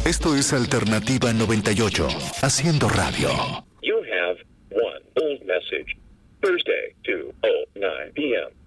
Esto es Alternativa 98, haciendo radio. You have one old message. Thursday, 2:09 p.m.